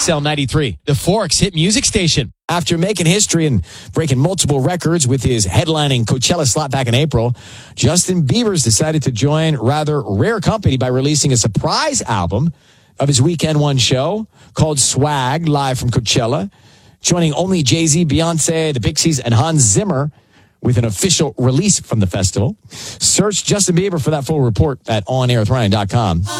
XL93, the Forks hit music station. After making history and breaking multiple records with his headlining Coachella slot back in April, Justin Bieber's decided to join rather rare company by releasing a surprise album of his Weekend One show called Swag, live from Coachella, joining only Jay-Z, Beyonce, the Pixies, and Hans Zimmer with an official release from the festival. Search Justin Bieber for that full report at onairwithryan.com.